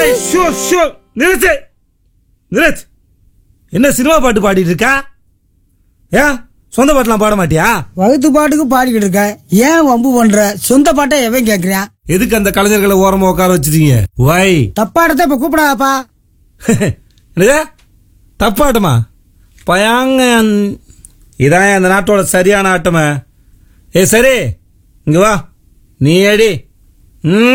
நிறுத்து நிறுத்து. என்ன சினிமா பாட்டு பாடிட்டு இருக்கா? ஏன் சொந்த பாட்டுலாம் பாட மாட்டியா? வகுத்து பாட்டுக்கு பாடிக்கிட்டு இருக்க, ஏன் வம்பு பண்ற? சொந்த பாட்டை எவன் கேக்குறான்? எதுக்கு அந்த கலைஞர்களை ஓரமா உட்கார வச்சிருக்கீங்க? வை தப்பாடத்தை இப்ப கூப்பிடாப்பா. என்னது தப்பாட்டமா? பயாங்க இதான் அந்த நாட்டோட சரியான ஆட்டமா? சரி இங்க வா, நீ அடி.